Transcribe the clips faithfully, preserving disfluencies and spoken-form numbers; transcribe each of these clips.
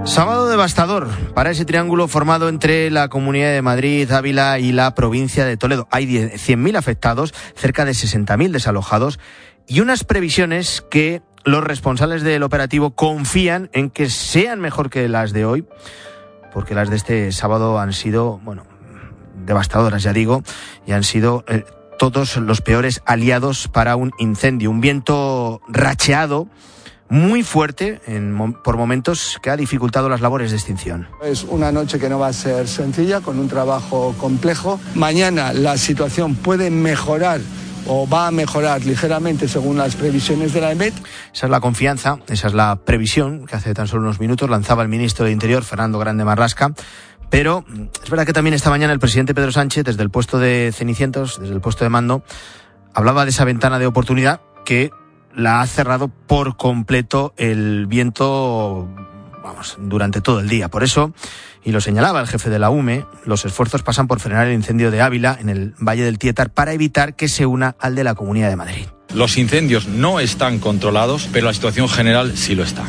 Sábado devastador para ese triángulo formado entre la Comunidad de Madrid, Ávila y la provincia de Toledo. Hay cien mil afectados, cerca de sesenta mil desalojados y unas previsiones que los responsables del operativo confían en que sean mejor que las de hoy, porque las de este sábado han sido, bueno, devastadoras, ya digo, y han sido eh, todos los peores aliados para un incendio. Un viento racheado muy fuerte en, por momentos, que ha dificultado las labores de extinción. Es una noche que no va a ser sencilla, con un trabajo complejo. Mañana la situación puede mejorar o va a mejorar ligeramente según las previsiones de la E M E T. Esa es la confianza, esa es la previsión que hace tan solo unos minutos lanzaba el ministro de Interior, Fernando Grande Marlaska. Pero es verdad que también esta mañana el presidente Pedro Sánchez, desde el puesto de Cenicientos, desde el puesto de mando, hablaba de esa ventana de oportunidad que la ha cerrado por completo el viento, vamos, durante todo el día. Por eso, y lo señalaba el jefe de la U M E, los esfuerzos pasan por frenar el incendio de Ávila en el Valle del Tietar para evitar que se una al de la Comunidad de Madrid. Los incendios no están controlados, pero la situación general sí lo está.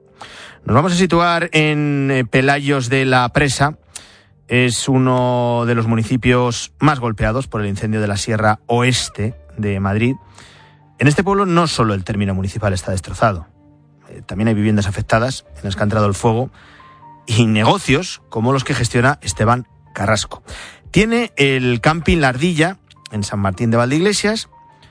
Nos vamos a situar en Pelayos de la Presa. Es uno de los municipios más golpeados por el incendio de la Sierra Oeste de Madrid. En este pueblo no solo el término municipal está destrozado, eh, también hay viviendas afectadas en las que ha entrado el fuego y negocios como los que gestiona Esteban Carrasco. Tiene el camping La Ardilla en San Martín de Valdeiglesias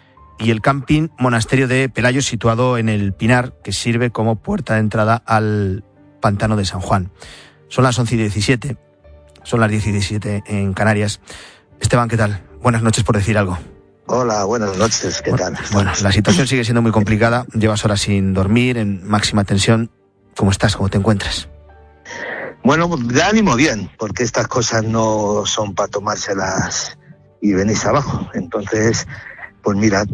y el camping Monasterio de Pelayos situado en el Pinar, que sirve como puerta de entrada al pantano de San Juan. Son las once y diecisiete, son las diez y diecisiete en Canarias. Esteban, ¿qué tal? Buenas noches, por decir algo. Hola, buenas noches, ¿qué bueno, tal? Bueno, la situación sigue siendo muy complicada, llevas horas sin dormir, en máxima tensión. ¿Cómo estás? ¿Cómo te encuentras? Bueno, de ánimo bien, porque estas cosas no son para tomárselas y venirse abajo. Entonces, pues mira,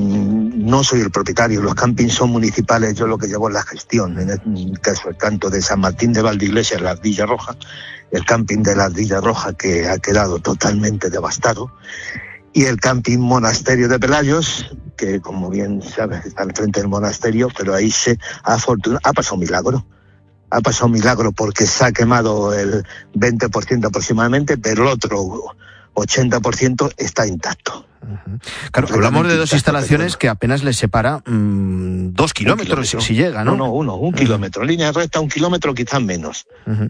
no soy el propietario, los campings son municipales, yo lo que llevo es la gestión. En el caso, el tanto de San Martín de Valdeiglesias, La Ardilla Roja, el camping de La Ardilla Roja, que ha quedado totalmente devastado, y el camping Monasterio de Pelayos, que como bien sabes está al frente del monasterio, pero ahí se ha, fortuna, ha pasado un milagro. Ha pasado un milagro porque se ha quemado el veinte por ciento aproximadamente, pero el otro ochenta por ciento está intacto. Uh-huh. Claro, hablamos de dos instalaciones que apenas les separa mmm, dos kilómetros, kilómetro. si llega, ¿no? No, no, uno, un uh-huh. kilómetro. Línea recta, un kilómetro, quizás menos. Uh-huh.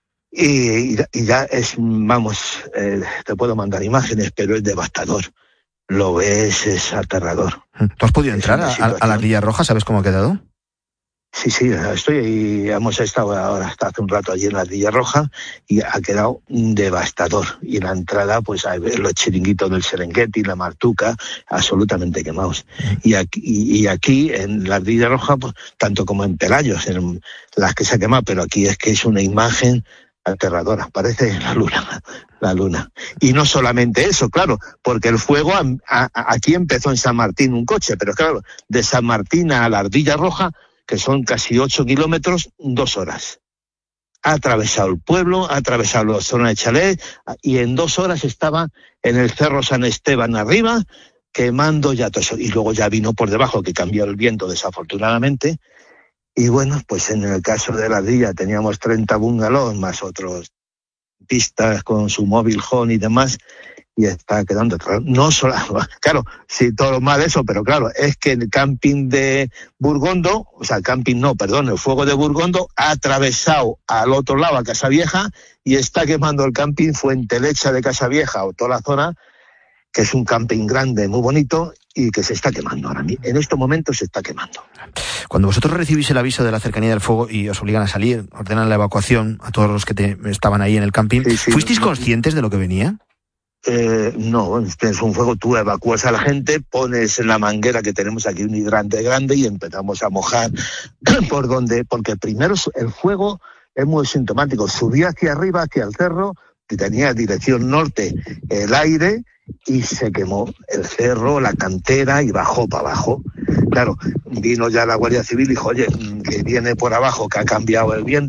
Y, y ya es, vamos, eh, te puedo mandar imágenes, pero es devastador. Lo ves, es aterrador. ¿Tú has podido entrar a, a la Ardilla Roja? ¿Sabes cómo ha quedado? Sí, sí, estoy ahí, hemos estado ahora hasta hace un rato allí en la Ardilla Roja y ha quedado devastador. Y en la entrada, pues hay los chiringuitos del Serengeti, la Martuca, absolutamente quemados. Y aquí, y, y aquí en la Ardilla Roja, pues, tanto como en Pelayos, en las que se ha quemado, pero aquí es que es una imagen aterradora, parece la luna, la luna. Y no solamente eso, claro, porque el fuego a, a, aquí empezó en San Martín un coche, pero claro, de San Martín a la Ardilla Roja, que son casi ocho kilómetros, dos horas. Ha atravesado el pueblo, ha atravesado la zona de chalet, y en dos horas estaba en el Cerro San Esteban arriba, quemando ya todo eso. Y luego ya vino por debajo, que cambió el viento desafortunadamente. Y bueno, pues en el caso de la Ardilla teníamos treinta bungalows, más otros pistas con su móvil home y demás, y está quedando atrás. No solo, claro, sí, todo mal eso, pero claro, es que el camping de Burgondo, o sea, el camping no, perdón, el fuego de Burgondo ha atravesado al otro lado, a Casavieja, y está quemando el camping Fuentelecha de Casavieja, o toda la zona, que es un camping grande, muy bonito, y que se está quemando ahora mismo. En estos momentos se está quemando. Cuando vosotros recibís el aviso de la cercanía del fuego y os obligan a salir, ordenan la evacuación a todos los que te, estaban ahí en el camping, sí, sí, ¿fuisteis no, conscientes de lo que venía? Eh, no, es un fuego, tú evacúas a la gente, pones en la manguera que tenemos aquí un hidrante grande y empezamos a mojar por donde, porque primero el fuego es muy sintomático, subía hacia arriba, hacia el cerro, que tenía dirección norte el aire, y se quemó el cerro, la cantera, y bajó para abajo. Claro, vino ya la Guardia Civil y dijo, oye, que viene por abajo, que ha cambiado el viento,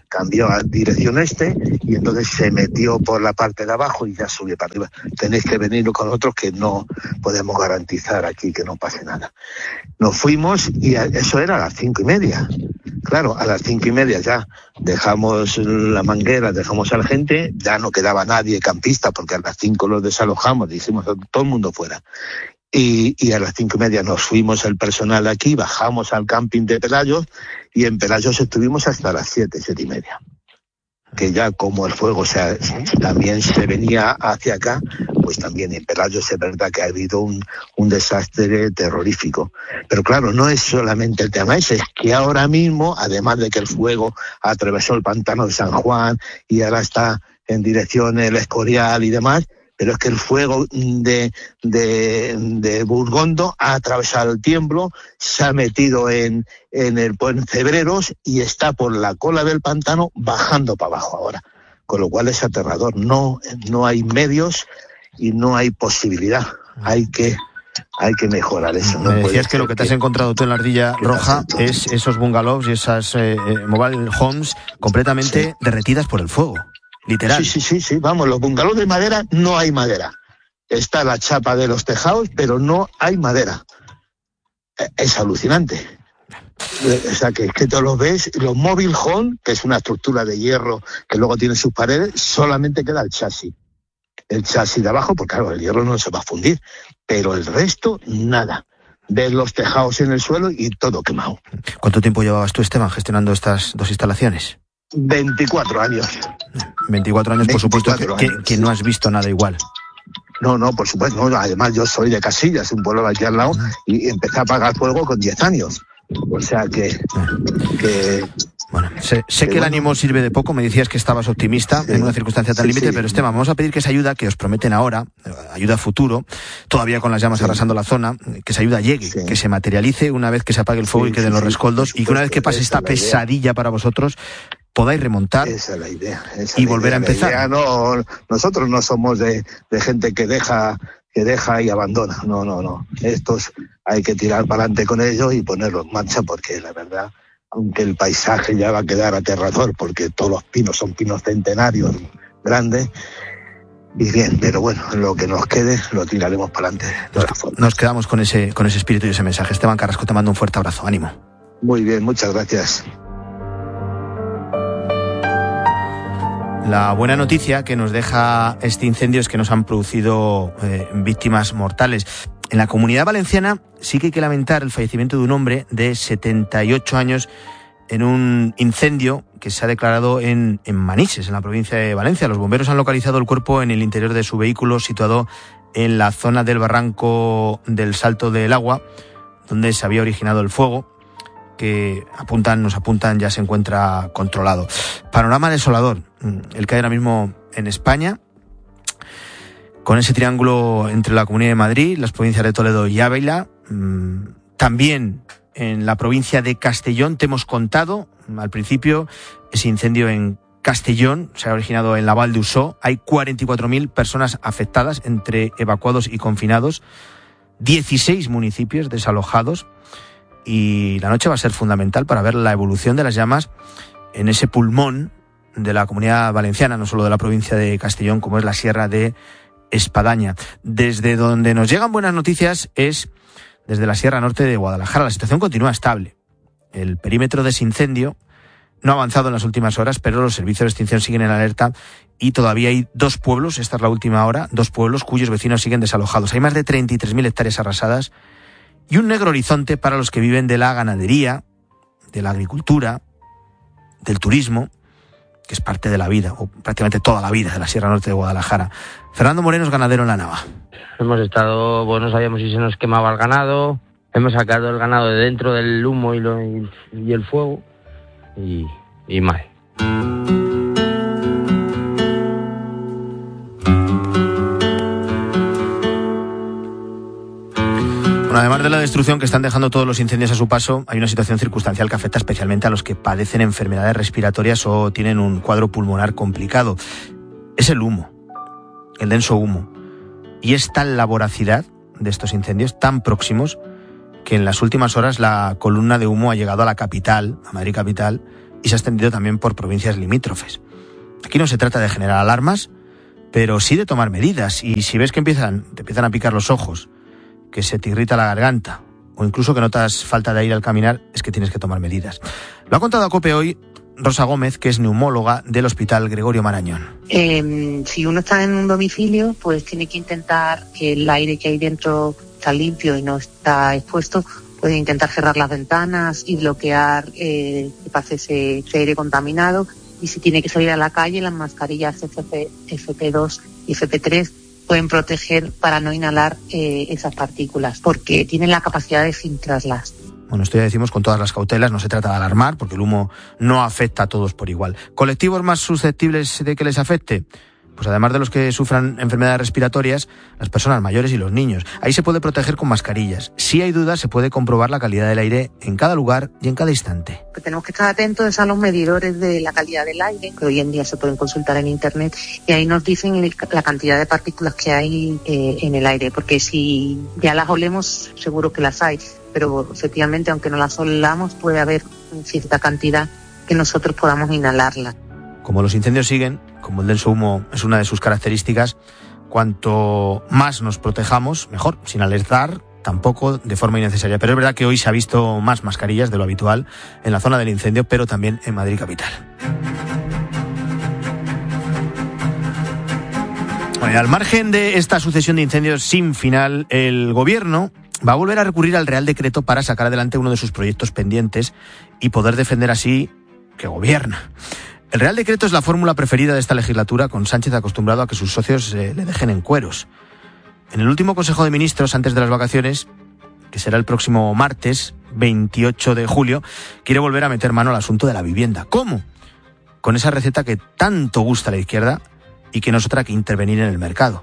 cambió a dirección este y entonces se metió por la parte de abajo y ya subió para arriba. Tenéis que venir con nosotros, que no podemos garantizar aquí que no pase nada. Nos fuimos y eso era a las cinco y media. Claro, a las cinco y media ya dejamos la manguera, dejamos a la gente, ya no quedaba nadie campista porque a las cinco los desalojamos, dijimos todo el mundo fuera. Y, y a las cinco y media nos fuimos el personal aquí, bajamos al camping de Pelayos y en Pelayos estuvimos hasta las siete, siete y media. Que ya como el fuego, o sea, también se venía hacia acá, pues también en Pelayos es verdad que ha habido un, un desastre terrorífico. Pero claro, no es solamente el tema ese, es que ahora mismo, además de que el fuego atravesó el pantano de San Juan y ahora está en dirección el Escorial y demás, pero es que el fuego de, de, de Burgondo ha atravesado el Tiemblo, se ha metido en, en el en Cebreros y está por la cola del pantano bajando para abajo ahora. Con lo cual es aterrador. No, no hay medios y no hay posibilidad. Hay que, hay que mejorar eso. No Me decías que lo que te has encontrado tú en la Ardilla Roja es esos bungalows y esas eh, mobile homes completamente sí. derretidas por el fuego. Literal. Sí, sí, sí, sí, vamos, los bungalows de madera no hay madera. Está la chapa de los tejados, pero no hay madera. Es alucinante. O sea, que, que tú los ves, los mobile home, que es una estructura de hierro que luego tiene sus paredes, solamente queda el chasis. El chasis de abajo, porque claro, el hierro no se va a fundir, pero el resto, nada. Ves los tejados en el suelo y todo quemado. ¿Cuánto tiempo llevabas tú, Esteban, gestionando estas dos instalaciones? veinticuatro años. veinticuatro años, por supuesto, que, que, que no has visto nada igual. No, no, por supuesto. No, además, yo soy de Casillas, un pueblo de aquí al lado, y empecé a apagar fuego con diez años. O sea que... que bueno, sé, sé que, que el bueno, ánimo sirve de poco. Me decías que estabas optimista sí, en una circunstancia tan sí, límite, sí. pero Esteban, vamos a pedir que esa ayuda que os prometen ahora, ayuda a futuro, todavía con las llamas sí. arrasando la zona, que esa ayuda llegue, sí. que se materialice una vez que se apague el fuego sí, y queden sí, los rescoldos, sí, y que una vez que pase esta pesadilla para vosotros, podáis remontar esa es la idea, esa y la volver idea, a empezar. Idea, no, nosotros no somos de, de gente que deja, que deja y abandona. No, no, no. Estos hay que tirar para adelante con ellos y ponerlos en marcha porque la verdad, aunque el paisaje ya va a quedar aterrador porque todos los pinos son pinos centenarios grandes, y bien, pero bueno, lo que nos quede lo tiraremos para adelante. Nos, nos quedamos con ese, con ese espíritu y ese mensaje. Esteban Carrasco, te mando un fuerte abrazo. Ánimo. Muy bien, muchas gracias. La buena noticia que nos deja este incendio es que nos han producido eh, víctimas mortales. En la Comunidad Valenciana sí que hay que lamentar el fallecimiento de un hombre de setenta y ocho años en un incendio que se ha declarado en, en Manises, en la provincia de Valencia. Los bomberos han localizado el cuerpo en el interior de su vehículo situado en la zona del barranco del Salto del Agua, donde se había originado el fuego, que apuntan, nos apuntan ya se encuentra controlado. Panorama desolador, el que hay ahora mismo en España, con ese triángulo entre la Comunidad de Madrid, las provincias de Toledo y Ávila. También en la provincia de Castellón, te hemos contado al principio, ese incendio en Castellón se ha originado en la Val de Usó. Hay cuarenta y cuatro mil personas afectadas entre evacuados y confinados, dieciséis municipios desalojados. Y la noche va a ser fundamental para ver la evolución de las llamas en ese pulmón de la Comunidad Valenciana, no solo de la provincia de Castellón, como es la Sierra de Espadaña. Desde donde nos llegan buenas noticias es desde la Sierra Norte de Guadalajara. La situación continúa estable. El perímetro de ese incendio no ha avanzado en las últimas horas, pero los servicios de extinción siguen en alerta y todavía hay dos pueblos, esta es la última hora, dos pueblos cuyos vecinos siguen desalojados. Hay más de treinta y tres mil hectáreas arrasadas y un negro horizonte para los que viven de la ganadería, de la agricultura, del turismo, que es parte de la vida, o prácticamente toda la vida de la Sierra Norte de Guadalajara. Fernando Moreno es ganadero en La Nava. Hemos estado, bueno, no sabíamos si se nos quemaba el ganado, hemos sacado el ganado de dentro del humo y, lo, y, y el fuego, y, y mal. Bueno, además de la destrucción que están dejando todos los incendios a su paso, hay una situación circunstancial que afecta especialmente a los que padecen enfermedades respiratorias o tienen un cuadro pulmonar complicado. Es el humo, el denso humo. Y es tal la voracidad de estos incendios, tan próximos, que en las últimas horas la columna de humo ha llegado a la capital, a Madrid capital, y se ha extendido también por provincias limítrofes. Aquí no se trata de generar alarmas, pero sí de tomar medidas. Y si ves que empiezan, te empiezan a picar los ojos, que se te irrita la garganta, o incluso que notas falta de aire al caminar, es que tienes que tomar medidas. Lo ha contado a COPE hoy Rosa Gómez, que es neumóloga del Hospital Gregorio Marañón. Eh, si uno está en un domicilio, pues tiene que intentar que el aire que hay dentro está limpio y no está expuesto. Puede intentar cerrar las ventanas y bloquear eh, que pase ese, ese aire contaminado. Y si tiene que salir a la calle, las mascarillas F P dos y F P tres pueden proteger para no inhalar eh, esas partículas, porque tienen la capacidad de filtrarlas. Bueno, esto ya decimos con todas las cautelas, no se trata de alarmar, porque el humo no afecta a todos por igual. ¿Colectivos más susceptibles de que les afecte? Pues además de los que sufran enfermedades respiratorias, las personas mayores y los niños. Ahí se puede proteger con mascarillas. Si hay dudas, se puede comprobar la calidad del aire en cada lugar y en cada instante. Lo que tenemos que estar atentos a los medidores de la calidad del aire, que hoy en día se pueden consultar en internet, y ahí nos dicen la cantidad de partículas que hay eh, en el aire, porque si ya las olemos, seguro que las hay, pero efectivamente, aunque no las olamos, puede haber cierta cantidad que nosotros podamos inhalarla. Como los incendios siguen, como el denso humo es una de sus características, cuanto más nos protejamos, mejor, sin alertar tampoco de forma innecesaria. Pero es verdad que hoy se ha visto más mascarillas de lo habitual en la zona del incendio, pero también en Madrid capital. Bueno, al margen de esta sucesión de incendios sin final, el gobierno va a volver a recurrir al Real Decreto para sacar adelante uno de sus proyectos pendientes y poder defender así que gobierna. El Real Decreto es la fórmula preferida de esta legislatura, con Sánchez acostumbrado a que sus socios eh, le dejen en cueros. En el último Consejo de Ministros, antes de las vacaciones, que será el próximo martes, veintiocho de julio, quiere volver a meter mano al asunto de la vivienda. ¿Cómo? Con esa receta que tanto gusta a la izquierda y que no es otra que intervenir en el mercado.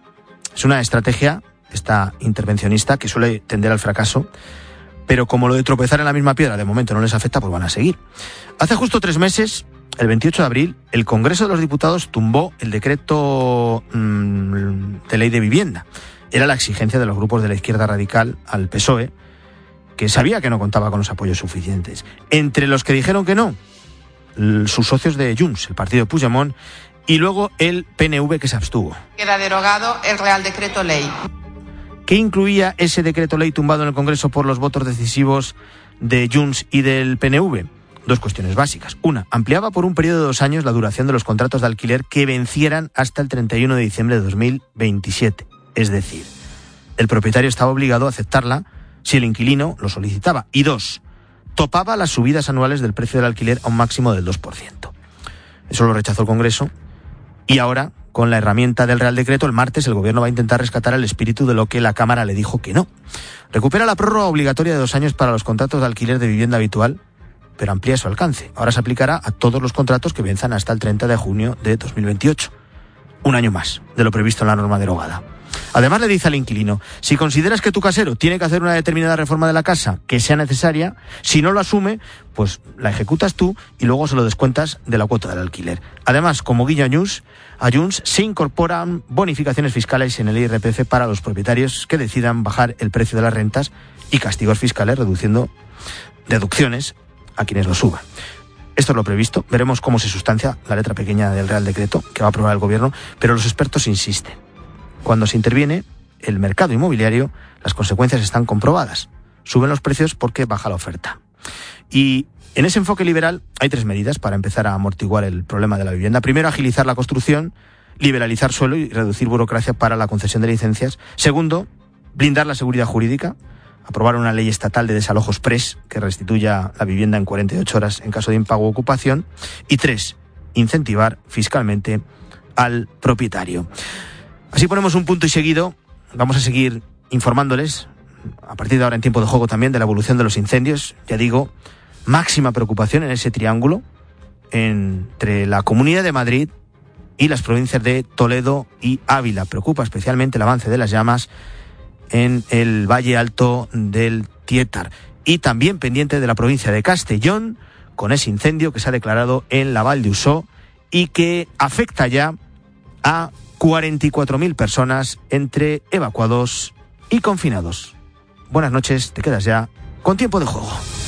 Es una estrategia, esta intervencionista, que suele tender al fracaso, pero como lo de tropezar en la misma piedra de momento no les afecta, pues van a seguir. Hace justo tres meses, el veintiocho de abril, el Congreso de los Diputados tumbó el decreto mmm, de ley de vivienda. Era la exigencia de los grupos de la izquierda radical al P S O E, que sabía que no contaba con los apoyos suficientes. Entre los que dijeron que no, sus socios de Junts, el partido de Puigdemont, y luego el P N V, que se abstuvo. Queda derogado el Real Decreto Ley. ¿Qué incluía ese decreto ley tumbado en el Congreso por los votos decisivos de Junts y del P N V? Dos cuestiones básicas. Una, ampliaba por un periodo de dos años la duración de los contratos de alquiler que vencieran hasta el treinta y uno de diciembre de dos mil veintisiete. Es decir, el propietario estaba obligado a aceptarla si el inquilino lo solicitaba. Y dos, topaba las subidas anuales del precio del alquiler a un máximo del dos por ciento. Eso lo rechazó el Congreso y ahora, con la herramienta del Real Decreto, el martes el Gobierno va a intentar rescatar el espíritu de lo que la Cámara le dijo que no. Recupera la prórroga obligatoria de dos años para los contratos de alquiler de vivienda habitual, pero amplía su alcance. Ahora se aplicará a todos los contratos que venzan hasta el treinta de junio de dos mil veintiocho. Un año más de lo previsto en la norma derogada. Además le dice al inquilino, si consideras que tu casero tiene que hacer una determinada reforma de la casa que sea necesaria, si no lo asume, pues la ejecutas tú y luego se lo descuentas de la cuota del alquiler. Además, como guiño a Junts, a Junts se incorporan bonificaciones fiscales en el I R P F para los propietarios que decidan bajar el precio de las rentas y castigos fiscales reduciendo deducciones a quienes lo suban. Esto es lo previsto. Veremos cómo se sustancia la letra pequeña del Real Decreto que va a aprobar el Gobierno, pero los expertos insisten. Cuando se interviene el mercado inmobiliario, las consecuencias están comprobadas. Suben los precios porque baja la oferta. Y en ese enfoque liberal hay tres medidas para empezar a amortiguar el problema de la vivienda. Primero, agilizar la construcción, liberalizar suelo y reducir burocracia para la concesión de licencias. Segundo, blindar la seguridad jurídica, aprobar una ley estatal de desalojos exprés que restituya la vivienda en cuarenta y ocho horas en caso de impago o ocupación. Y tres, incentivar fiscalmente al propietario. Así ponemos un punto y seguido. Vamos a seguir informándoles, a partir de ahora en tiempo de juego también, de la evolución de los incendios. Ya digo, máxima preocupación en ese triángulo entre la Comunidad de Madrid y las provincias de Toledo y Ávila. Preocupa especialmente el avance de las llamas en el Valle Alto del Tietar. Y también pendiente de la provincia de Castellón, con ese incendio que se ha declarado en la Val d'Usó y que afecta ya a cuarenta y cuatro mil personas entre evacuados y confinados. Buenas noches, te quedas ya con tiempo de juego.